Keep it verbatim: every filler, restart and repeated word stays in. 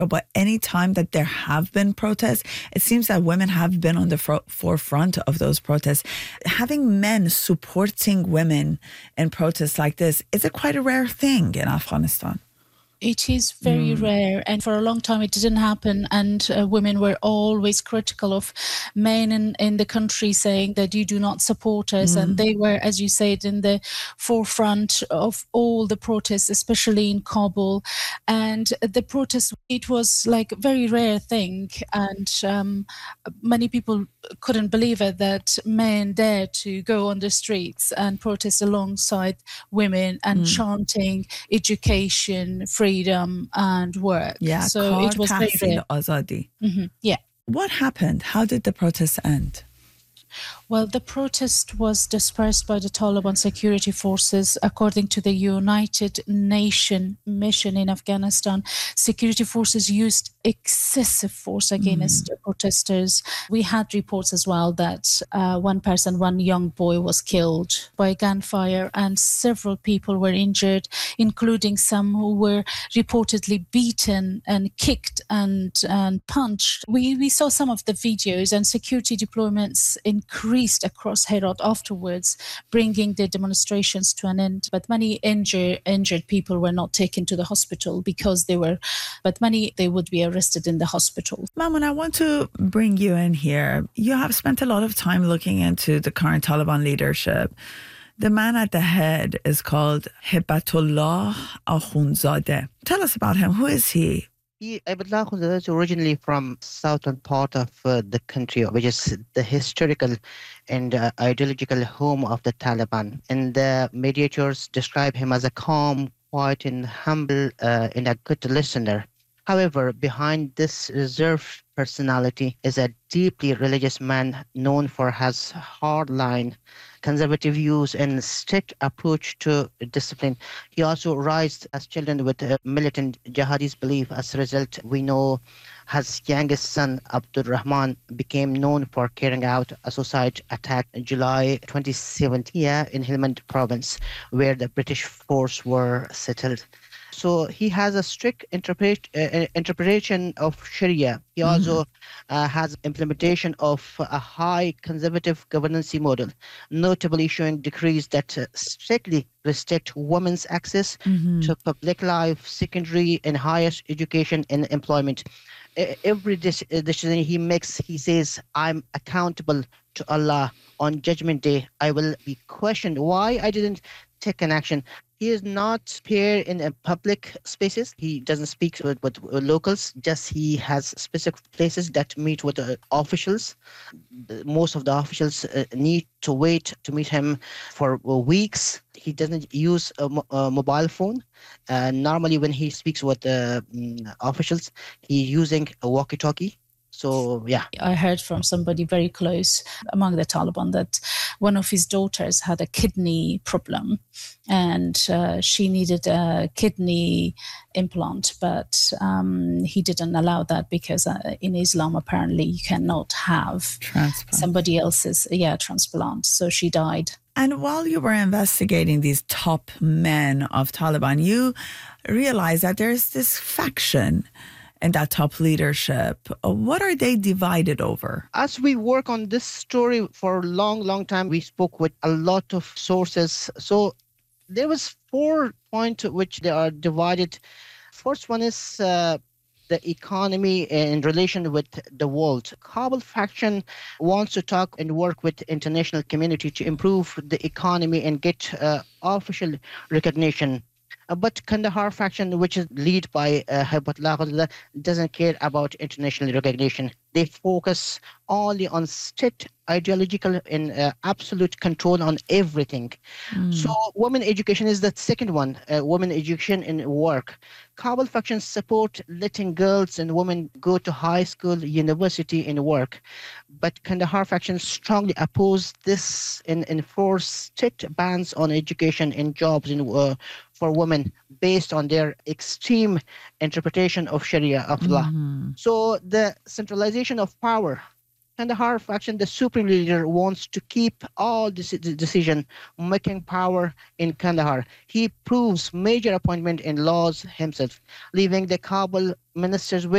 But any time that there have been protests, it seems that women have been on the fro- forefront of those protests. Having men supporting women in protests like this, is it quite a rare thing in Afghanistan? It is very mm. rare, and for a long time it didn't happen, and uh, women were always critical of men in, in the country, saying that you do not support us, mm. and they were, as you said, in the forefront of all the protests, especially in Kabul. And the protest, it was like a very rare thing, and um, many people couldn't believe it, that men dared to go on the streets and protest alongside women and mm. chanting education, freedom, freedom and work. Yeah, so it was very rare. Azadi. Mm-hmm. Yeah. What happened? How did the protests end? Well, the protest was dispersed by the Taliban security forces. According to the United Nations mission in Afghanistan, security forces used excessive force against mm. the protesters. We had reports as well that uh, one person, one young boy was killed by gunfire, and several people were injured, including some who were reportedly beaten and kicked and, and punched. We, we saw some of the videos, and security deployments increased across Herat afterwards, bringing the demonstrations to an end. But many injured injured people were not taken to the hospital because they were, but many, they would be arrested in the hospital. Mamoun, I want to bring you in here. You have spent a lot of time looking into the current Taliban leadership. The man at the head is called Hibatullah Akhundzadeh. Tell us about him. Who is he? Hibatullah Akhundzadeh is originally from southern part of uh, the country, which is the historical and uh, ideological home of the Taliban. And the mediators describe him as a calm, quiet, and humble, uh, and a good listener. However, behind this reserved personality is a deeply religious man known for his hardline, conservative views and strict approach to discipline. He also raised as children with a militant jihadist belief. As a result, we know his youngest son, Abdul Rahman, became known for carrying out a suicide attack in July twenty seventeen in Helmand province, where the British force were settled. So he has a strict interpret, uh, interpretation of Sharia. He mm-hmm. also uh, has implementation of a high conservative governance model, notably issuing decrees that uh, strictly restrict women's access mm-hmm. to public life, secondary and higher education and employment. Every decision he makes, he says, I'm accountable to Allah on Judgment Day. I will be questioned why I didn't take an action. He is not appear in a public spaces. He doesn't speak with, with locals. Just he has specific places that meet with the officials. Most of the officials uh, need to wait to meet him for weeks. He doesn't use a, a mobile phone. Uh, normally, when he speaks with the um, officials, he's using a walkie-talkie. So, yeah. I heard from somebody very close among the Taliban that one of his daughters had a kidney problem, and uh, she needed a kidney implant, but um, he didn't allow that because uh, in Islam, apparently, you cannot have transplant. somebody else's yeah transplant. So she died. And while you were investigating these top men of Taliban, you realized that there's this faction and that top leadership. What are they divided over? As we work on this story for a long, long time, we spoke with a lot of sources. So there was four points which they are divided. First one is uh, the economy in relation with the world. Kabul faction wants to talk and work with the international community to improve the economy and get uh, official recognition. But Kandahar faction, which is led by uh, Hibatullah Akhundzadeh, doesn't care about international recognition. They focus only on strict ideological and uh, absolute control on everything. Mm. So women education is the second one, uh, women education and work. Kabul factions support letting girls and women go to high school, university and work. But Kandahar factions strongly oppose this and enforce strict bans on education and jobs in, uh, for women based on their extreme interpretation of Sharia of law. Mm-hmm. So the centralization of power. Kandahar faction, the supreme leader, wants to keep all this decision-making power in Kandahar. He proves major appointment in laws himself, leaving the Kabul ministers with